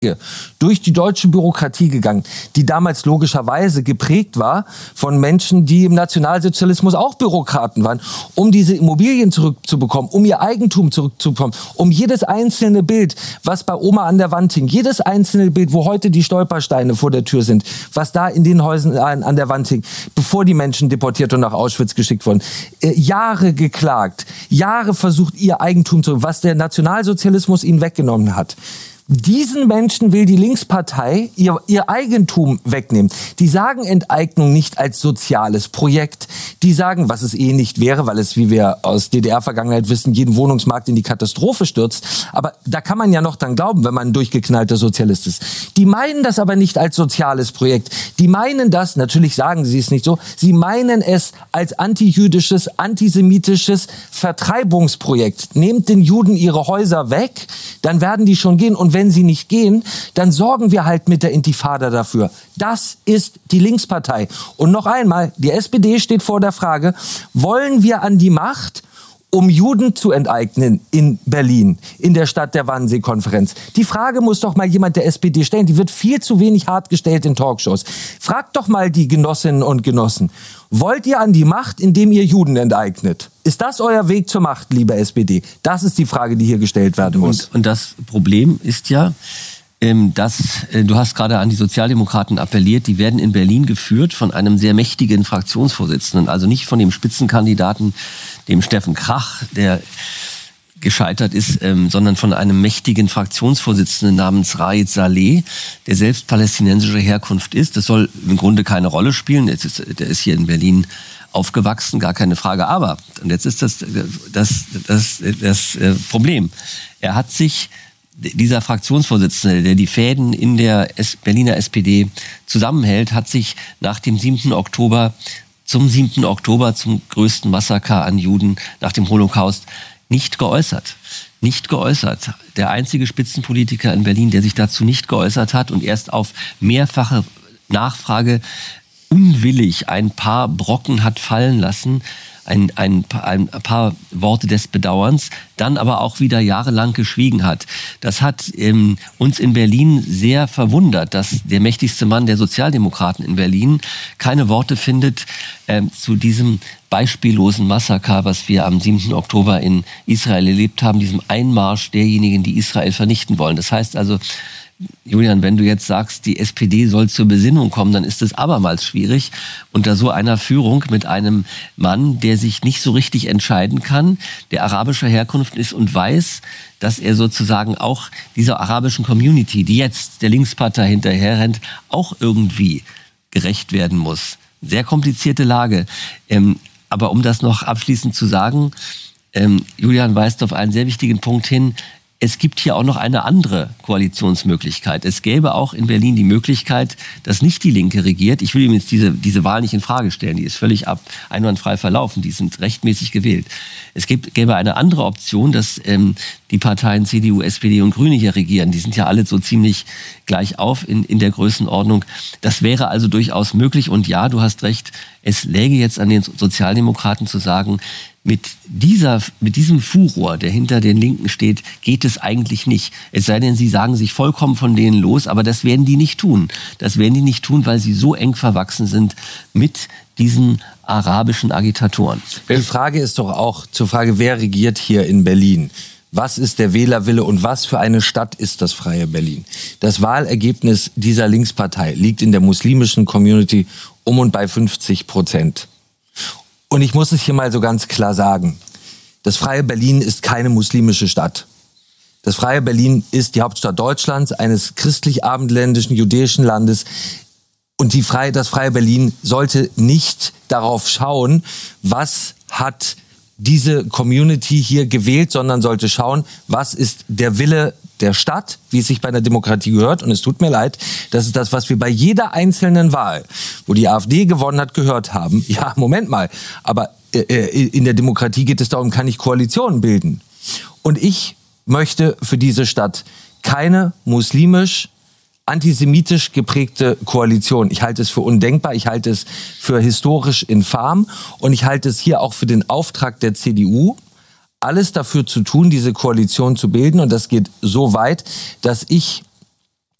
durch die deutsche Bürokratie gegangen, die damals logischerweise geprägt war von Menschen, die im Nationalsozialismus auch Bürokraten waren, um diese Immobilien zurückzubekommen, um ihr Eigentum zurückzubekommen, um jedes einzelne Bild, was bei Oma an der Wand hing, jedes einzelne Bild, wo heute die Stolpersteine vor der Tür sind, was da in den Häusern an der Wand hing, bevor die Menschen deportiert und nach Auschwitz geschickt wurden. Jahre geklagt, Jahre versucht, ihr Eigentum zu, was der Nationalsozialismus ihnen weggenommen hat. Diesen Menschen will die Linkspartei ihr Eigentum wegnehmen. Die sagen Enteignung nicht als soziales Projekt. Die sagen, was es nicht wäre, weil es, wie wir aus DDR-Vergangenheit wissen, jeden Wohnungsmarkt in die Katastrophe stürzt. Aber da kann man ja noch dran glauben, wenn man ein durchgeknallter Sozialist ist. Die meinen das aber nicht als soziales Projekt. Die meinen das, natürlich sagen sie es nicht so, sie meinen es als antijüdisches, antisemitisches Vertreibungsprojekt. Nehmt den Juden ihre Häuser weg, dann werden die schon gehen. Und wenn sie nicht gehen, dann sorgen wir halt mit der Intifada dafür. Das ist die Linkspartei. Und noch einmal, die SPD steht vor der Frage, wollen wir an die Macht, um Juden zu enteignen in Berlin, in der Stadt der Wannsee-Konferenz? Die Frage muss doch mal jemand der SPD stellen. Die wird viel zu wenig hart gestellt in Talkshows. Fragt doch mal die Genossinnen und Genossen. Wollt ihr an die Macht, indem ihr Juden enteignet? Ist das euer Weg zur Macht, liebe SPD? Das ist die Frage, die hier gestellt werden muss. Und das Problem ist ja, dass, du hast gerade an die Sozialdemokraten appelliert, die werden in Berlin geführt von einem sehr mächtigen Fraktionsvorsitzenden, also nicht von dem Spitzenkandidaten, dem Steffen Krach, der gescheitert ist, sondern von einem mächtigen Fraktionsvorsitzenden namens Raed Saleh, der selbst palästinensischer Herkunft ist. Das soll im Grunde keine Rolle spielen. Der ist hier in Berlin aufgewachsen, gar keine Frage. Aber, und jetzt ist das Problem, er hat sich, dieser Fraktionsvorsitzende, der die Fäden in der Berliner SPD zusammenhält, hat sich nach dem 7. Oktober, zum größten Massaker an Juden nach dem Holocaust, nicht geäußert. Nicht geäußert. Der einzige Spitzenpolitiker in Berlin, der sich dazu nicht geäußert hat und erst auf mehrfache Nachfrage unwillig ein paar Brocken hat fallen lassen, ein paar Worte des Bedauerns, dann aber auch wieder jahrelang geschwiegen hat. Das hat uns in Berlin sehr verwundert, dass der mächtigste Mann der Sozialdemokraten in Berlin keine Worte findet zu diesem beispiellosen Massaker, was wir am 7. Oktober in Israel erlebt haben, diesem Einmarsch derjenigen, die Israel vernichten wollen. Das heißt also, Julian, wenn du jetzt sagst, die SPD soll zur Besinnung kommen, dann ist es abermals schwierig, unter so einer Führung mit einem Mann, der sich nicht so richtig entscheiden kann, der arabischer Herkunft ist und weiß, dass er sozusagen auch dieser arabischen Community, die jetzt der Linkspartei hinterherrennt, auch irgendwie gerecht werden muss. Sehr komplizierte Lage. Aber um das noch abschließend zu sagen, Julian weist auf einen sehr wichtigen Punkt hin. Es gibt hier auch noch eine andere Koalitionsmöglichkeit. Es gäbe auch in Berlin die Möglichkeit, dass nicht die Linke regiert. Ich will ihm jetzt diese Wahl nicht in Frage stellen. Die ist völlig einwandfrei verlaufen. Die sind rechtmäßig gewählt. Es gäbe eine andere Option, dass die Parteien CDU, SPD und Grüne hier regieren. Die sind ja alle so ziemlich gleich auf in der Größenordnung. Das wäre also durchaus möglich. Und ja, du hast recht, es läge jetzt an den Sozialdemokraten zu sagen, mit diesem Furor, der hinter den Linken steht, geht es eigentlich nicht. Es sei denn, sie sagen sich vollkommen von denen los, aber das werden die nicht tun. Das werden die nicht tun, weil sie so eng verwachsen sind mit diesen arabischen Agitatoren. Die Frage ist doch auch zur Frage, wer regiert hier in Berlin? Was ist der Wählerwille und was für eine Stadt ist das freie Berlin? Das Wahlergebnis dieser Linkspartei liegt in der muslimischen Community um und bei 50%. Und ich muss es hier mal so ganz klar sagen. Das freie Berlin ist keine muslimische Stadt. Das freie Berlin ist die Hauptstadt Deutschlands, eines christlich-abendländischen, jüdischen Landes. Und das freie Berlin sollte nicht darauf schauen, was hat diese Community hier gewählt, sondern sollte schauen, was ist der Wille der Stadt, wie es sich bei einer Demokratie gehört. Und es tut mir leid, das ist das, was wir bei jeder einzelnen Wahl, wo die AfD gewonnen hat, gehört haben. Ja, Moment mal, aber in der Demokratie geht es darum, kann ich Koalitionen bilden. Und ich möchte für diese Stadt keine muslimisch, antisemitisch geprägte Koalition. Ich halte es für undenkbar, ich halte es für historisch infam und ich halte es hier auch für den Auftrag der CDU, alles dafür zu tun, diese Koalition zu bilden. Und das geht so weit, dass ich